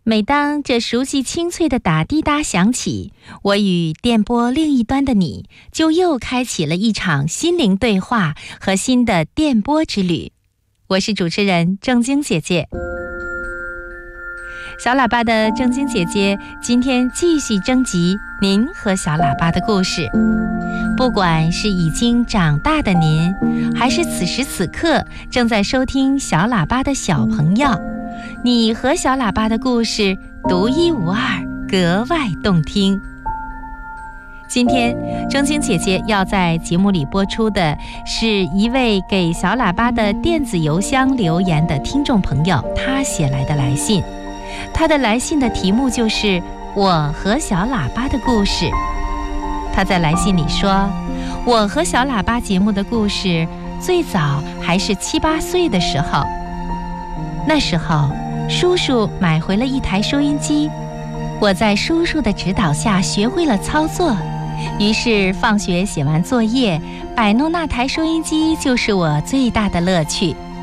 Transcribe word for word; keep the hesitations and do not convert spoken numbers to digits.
每当这熟悉清脆的打滴答响起，我与电波另一端的你就又开启了一场心灵对话和新的电波之旅。我是主持人正晶姐姐。小喇叭的正晶姐姐今天继续征集您和小喇叭的故事，不管是已经长大的您，还是此时此刻正在收听小喇叭的小朋友，你和小喇叭的故事独一无二，格外动听。今天正晶姐姐要在节目里播出的是一位给小喇叭的电子邮箱留言的听众朋友他写来的来信，他的来信的题目就是我和小喇叭的故事。他在来信里说，我和小喇叭节目的故事最早还是七八岁的时候，那时候叔叔买回了一台收音机，我在叔叔的指导下学会了操作，于是放学写完作业摆弄那台收音机就是我最大的乐趣。